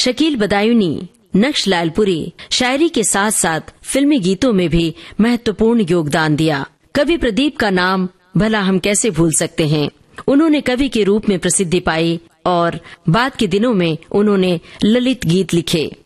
शकील बदायूनी, नक्श लालपुरी शायरी के साथ साथ फिल्मी गीतों में भी महत्वपूर्ण योगदान दिया। कवि प्रदीप का नाम भला हम कैसे भूल सकते हैं। उन्होंने कवि के रूप में प्रसिद्धि पाई और बाद के दिनों में उन्होंने ललित गीत लिखे।